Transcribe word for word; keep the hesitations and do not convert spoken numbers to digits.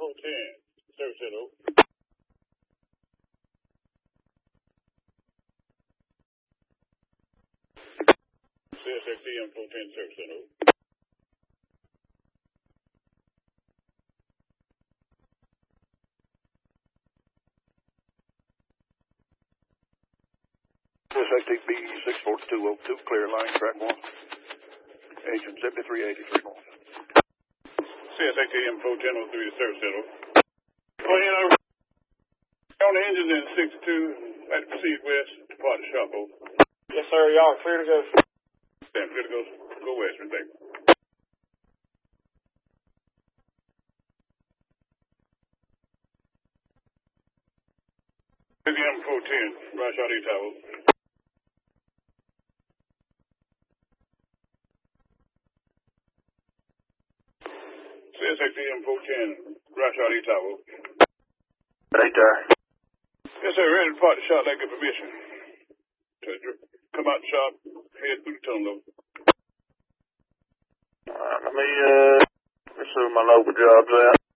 four ten, service hello. C S X T M four ten, service hello. C S X T B six four two oh two, clear line, track one. Agent seventy-three eighty-three north. C S X T M four ten oh three, service hello. Plane over. On the engine in six two, at the proceed west, depart the shop over. Yes, sir. Y'all are clear to go. Stand clear to go, go west, thank you. C S X T M four ten, right shot E tower. C S X T M four ten, right shot E tower. Right there. Yes, sir, ready to depart the shop, like get permission. To come out the shop, head through the tunnel. Alright, let me, uh, let me see where my local job's at.